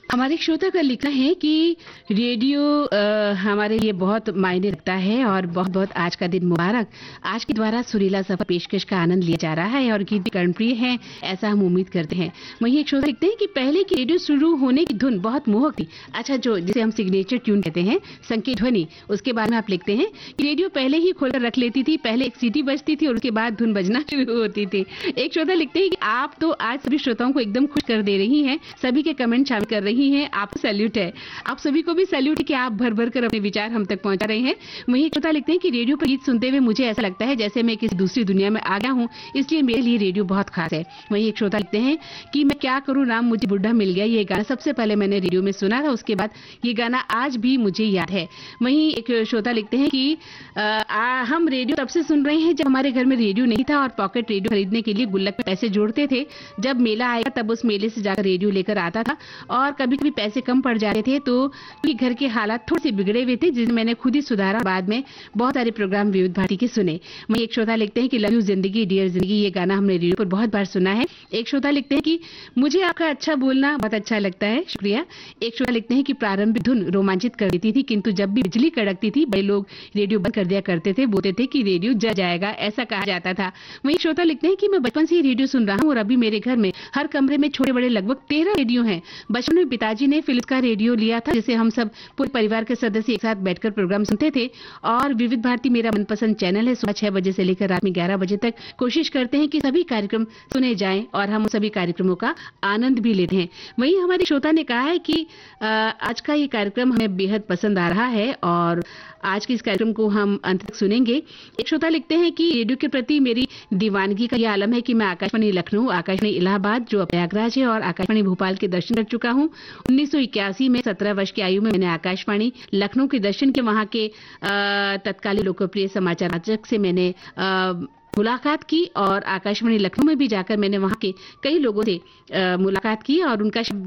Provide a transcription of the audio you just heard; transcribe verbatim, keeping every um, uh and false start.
हमारे एक श्रोता का लिखना है कि रेडियो अ, हमारे लिए बहुत मायने रखता है और बहुत बहुत आज का दिन मुबारक। आज के द्वारा सुरीला सफर पेशकश का आनंद लिया जा रहा है और गीत भी कर्णप्रिय है, ऐसा हम उम्मीद करते हैं। वहीं एक श्रोता लिखते हैं कि पहले की रेडियो शुरू होने की धुन बहुत मोहक थी। अच्छा, जो जिसे हम सिग्नेचर ट्यून कहते हैं, संकेत ध्वनि, उसके बारे में आप लिखते हैं कि रेडियो पहले ही खोलकर रख लेती थी, पहले एक सीटी बजती थी और उसके बाद धुन बजना शुरू होती थी। एक श्रोता लिखते हैं कि आप तो आज सभी श्रोताओं को एकदम खुश कर दे रही हैं, सभी के कमेंट शामिल कर रही हैं, आपको सैल्यूट है। आप सभी को भी सैल्यूट है कि आप भर भर कर अपने विचार हम तक पहुंचा रहे हैं। वहीं एक श्रोता लिखते हैं कि रेडियो पर गीत सुनते हुए मुझे ऐसा लगता है जैसे मैं किसी दूसरी दुनिया में आ गया हूं, इसलिए मेरे लिए रेडियो बहुत खास है। वहीं एक श्रोता लिखते हैं कि मैं क्या करूं राम मुझे बुढ़ा मिल गया, ये गाना सबसे पहले मैंने रेडियो में सुना था, उसके बाद ये गाना आज भी मुझे याद है। वहीं एक श्रोता लिखते हैं कि आ, आ, हम रेडियो तब से सुन रहे हैं जब हमारे घर में रेडियो नहीं था और पॉकेट रेडियो खरीदने के लिए गुल्लक में पैसे जोड़ते थे। जब मेला आएगा तब उस मेले से जाकर रेडियो लेकर आता था और कभी कभी पैसे कम पड़ जाते थे तो घर के हालात थोड़े से बिगड़े हुए थे, जिसे मैंने खुद ही सुधारा। बाद में बहुत सारे प्रोग्राम विविध भारती के सुने। वहीं एक श्रोता लिखते हैं कि लव यू जिंदगी डियर जिंदगी, ये गाना हमने रेडियो पर बहुत बार सुना है। एक श्रोता लिखते हैं कि मुझे आपका अच्छा बोलना बहुत अच्छा लगता है, शुक्रिया। एक श्रोता लिखते हैं कि प्रारंभिक धुन रोमांचित कर देती थी, किंतु जब भी बिजली कड़कती थी बड़े लोग रेडियो बंद कर दिया करते थे, बोलते थे कि रेडियो जल जाएगा, ऐसा कहा जाता था। वहीं श्रोता लिखते हैं कि मैं बचपन से ही रेडियो सुन रहा हूं और अभी मेरे घर में हर कमरे में छोटे बड़े लगभग तेरह रेडियो हैं। बचपन में पिताजी ने फिलिप्स का रेडियो लिया था, जिसे हम सब पूरे परिवार के सदस्य एक साथ बैठकर प्रोग्राम सुनते थे। और विविध भारती मेरा मनपसंद चैनल है। सुबह छह बजे से लेकर रात में ग्यारह बजे तक कोशिश करते हैं कि सभी कार्यक्रम सुने जाएं और हम सभी कार्यक्रमों का आनंद भी लेते हैं। वहीं हमारे श्रोता ने कहा है कि आ, आज का ये कार्यक्रम हमें बेहद पसंद आ रहा है और आज के इस कार्यक्रम को हम अंत तक सुनेंगे। एक श्रोता लिखते हैं कि रेडियो के प्रति मेरी दीवानगी का यह आलम है कि मैं आकाशवाणी लखनऊ, आकाशवाणी इलाहाबाद जो प्रयागराज है और आकाशवाणी भोपाल के दर्शन कर चुका हूं। उन्नीस सौ इक्यासी में सत्रह वर्ष की आयु में मैंने आकाशवाणी लखनऊ के दर्शन के वहां के तत्कालीन लोकप्रिय समाचार वाचक से मैंने आ, मुलाकात की और आकाशवाणी लखनऊ में भी जाकर मैंने वहां के कई लोगों से आ, मुलाकात की और उनका